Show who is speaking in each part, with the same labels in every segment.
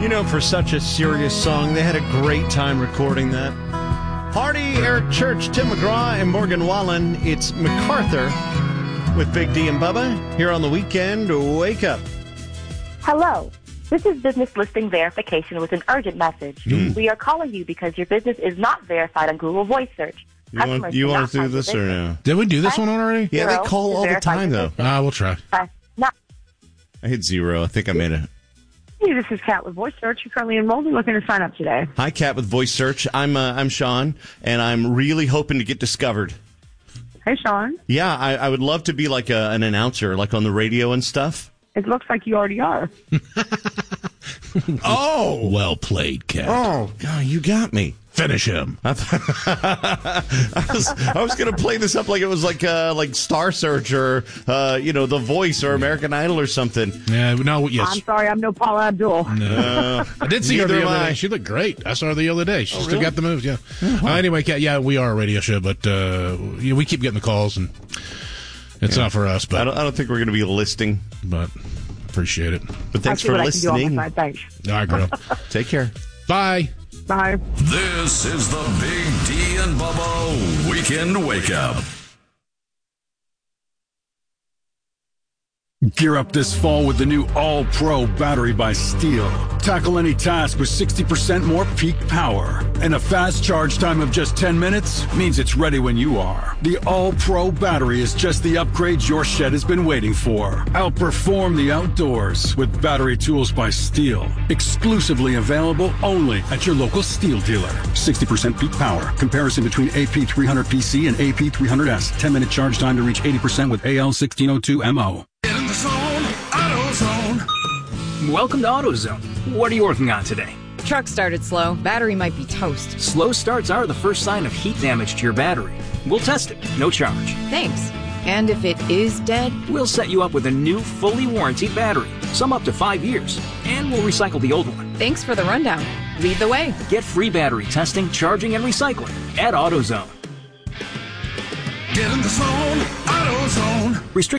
Speaker 1: You know, for such a serious song, they had a great time recording that. Hardy, Eric Church, Tim McGraw, and Morgan Wallen. It's MacArthur with Big D and Bubba here on the weekend. Wake up.
Speaker 2: Hello. This is business listing verification with an urgent message. We are calling you because your business is not verified on Google Voice Search.
Speaker 1: You want to do this or no?
Speaker 3: Did we do this one already?
Speaker 1: Yeah, they call all the time, though.
Speaker 3: We'll try.
Speaker 1: I hit 0. I think I made it.
Speaker 4: Hey, this is Kat with Voice Search. You're currently enrolled and looking to sign up today.
Speaker 1: Hi, Kat with Voice Search. I'm Sean, and I'm really hoping to get discovered.
Speaker 4: Hey, Sean.
Speaker 1: Yeah, I would love to be like an announcer, like on the radio and stuff.
Speaker 4: It looks like you already are.
Speaker 1: Oh!
Speaker 3: Well played, Kat.
Speaker 1: Oh, God, you got me.
Speaker 3: Finish him.
Speaker 1: I was going to play this up like it was like Star Search or, The Voice or American Idol or something.
Speaker 3: Yeah, no, yes.
Speaker 4: I'm sorry, I'm no Paula Abdul.
Speaker 3: No. I did see her the other day. She looked great. I saw her the other day. She still got the moves, yeah. Anyway, Kat, yeah, we are a radio show, but we keep getting the calls, and it's not for us. But
Speaker 1: I don't think we're going to be listing.
Speaker 3: But appreciate it.
Speaker 1: But thanks for listening.
Speaker 4: Thanks.
Speaker 3: All right, girl.
Speaker 1: Take care.
Speaker 3: Bye.
Speaker 4: Bye.
Speaker 5: This is the Big D and Bubba Weekend Wake Up.
Speaker 6: Gear up this fall with the new All-Pro battery by Steel. Tackle any task with 60% more peak power. And a fast charge time of just 10 minutes means it's ready when you are. The All-Pro battery is just the upgrade your shed has been waiting for. Outperform the outdoors with battery tools by Steel. Exclusively available only at your local Steel dealer. 60% peak power. Comparison between AP300PC and AP300S. 10-minute charge time to reach 80% with AL1602MO.
Speaker 7: Welcome to AutoZone. What are you working on today?
Speaker 8: Truck started slow. Battery might be toast.
Speaker 7: Slow starts are the first sign of heat damage to your battery. We'll test it, no charge.
Speaker 8: Thanks. And if it is dead?
Speaker 7: We'll set you up with a new, fully warranted battery, some up to 5 years, and we'll recycle the old one.
Speaker 8: Thanks for the rundown. Lead the way.
Speaker 7: Get free battery testing, charging, and recycling at AutoZone.
Speaker 5: Get in the zone, AutoZone.
Speaker 7: Restrict.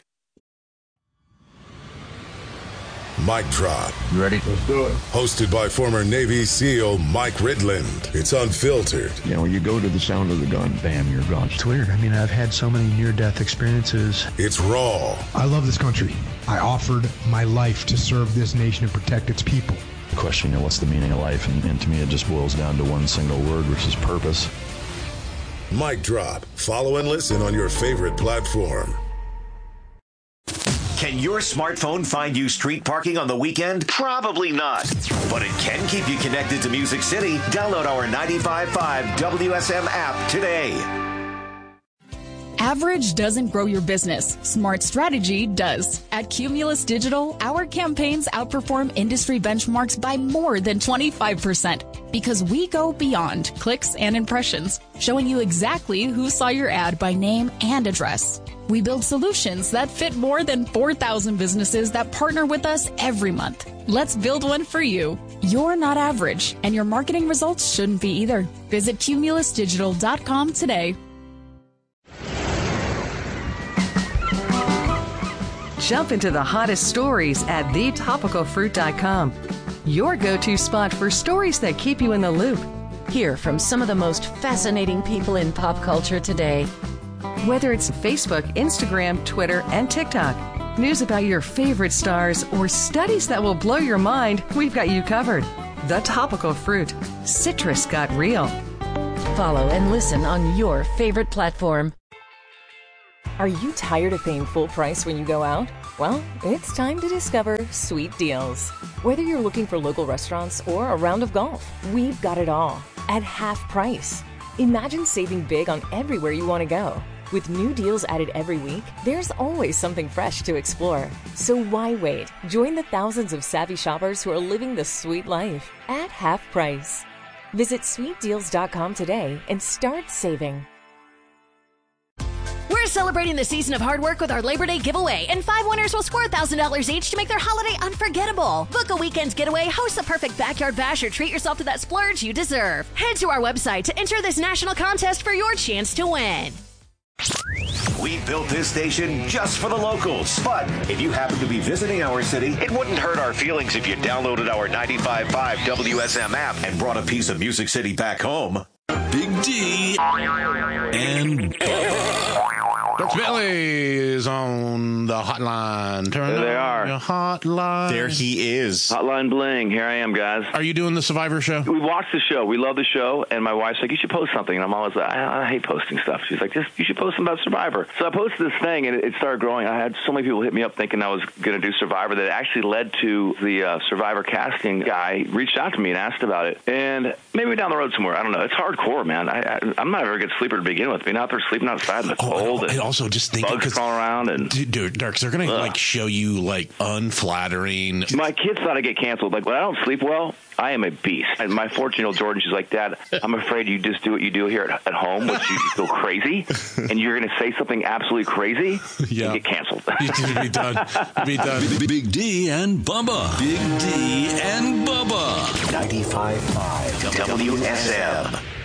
Speaker 5: Mic Drop.
Speaker 9: You ready? Let's do it.
Speaker 5: Hosted by former Navy SEAL Mike Ridland. It's unfiltered.
Speaker 9: You know, you go to the sound of the gun, bam, you're gone.
Speaker 10: It's weird. I mean, I've had so many near-death experiences.
Speaker 5: It's raw.
Speaker 10: I love this country. I offered my life to serve this nation and protect its people.
Speaker 9: Question, what's the meaning of life? And to me, it just boils down to one single word, which is purpose.
Speaker 5: Mic Drop. Follow and listen on your favorite platform.
Speaker 11: Can your smartphone find you street parking on the weekend? Probably not. But it can keep you connected to Music City. Download our 95.5 WSM app today.
Speaker 12: Average doesn't grow your business. Smart strategy does. At Cumulus Digital, our campaigns outperform industry benchmarks by more than 25% because we go beyond clicks and impressions, showing you exactly who saw your ad by name and address. We build solutions that fit more than 4,000 businesses that partner with us every month. Let's build one for you. You're not average, and your marketing results shouldn't be either. Visit cumulusdigital.com today.
Speaker 13: Jump into the hottest stories at thetopicalfruit.com. Your go-to spot for stories that keep you in the loop.
Speaker 14: Hear from some of the most fascinating people in pop culture today.
Speaker 13: Whether it's Facebook, Instagram, Twitter, and TikTok, news about your favorite stars, or studies that will blow your mind, we've got you covered. The Topical Fruit. Citrus got real.
Speaker 14: Follow and listen on your favorite platform.
Speaker 15: Are you tired of paying full price when you go out? Well, it's time to discover Sweet Deals. Whether you're looking for local restaurants or a round of golf, we've got it all at half price. Imagine saving big on everywhere you want to go. With new deals added every week, there's always something fresh to explore. So why wait? Join the thousands of savvy shoppers who are living the sweet life at half price. Visit sweetdeals.com today and start saving.
Speaker 16: We're celebrating the season of hard work with our Labor Day giveaway, and 5 winners will score $1,000 each to make their holiday unforgettable. Book a weekend getaway, host the perfect backyard bash, or treat yourself to that splurge you deserve. Head to our website to enter this national contest for your chance to win.
Speaker 11: We built this station just for the locals. But if you happen to be visiting our city, it wouldn't hurt our feelings if you downloaded our 95.5 WSM app and brought a piece of Music City back home.
Speaker 17: Big D and
Speaker 3: Dr. Billy is on the hotline.
Speaker 18: There they are.
Speaker 3: Your hotline.
Speaker 1: There he is.
Speaker 18: Hotline bling. Here I am, guys.
Speaker 3: Are you doing the Survivor show?
Speaker 18: We watched the show. We love the show. And my wife's like, you should post something. And I'm always like, I hate posting stuff. She's like, you should post something about Survivor. So I posted this thing, and it started growing. I had so many people hit me up thinking I was going to do Survivor that it actually led to the Survivor casting guy reached out to me and asked about it. And maybe down the road somewhere. I don't know. It's hardcore, man. I'm not a very good sleeper to begin with. Being out there sleeping outside in the cold.
Speaker 3: And also just thinking,
Speaker 18: bugs crawling around. And
Speaker 3: dude, Darks, they're going to like show you like unflattering.
Speaker 18: My kids thought I'd get canceled. Like, when I don't sleep well, I am a beast. And my 14-year-old Jordan, she's like, Dad, I'm afraid you just do what you do here at home, which you go crazy, and you're going to say something absolutely crazy and get canceled.
Speaker 3: Be done. Be done.
Speaker 17: Big D and Bubba. Big D and Bubba.
Speaker 11: 95.5 WSM.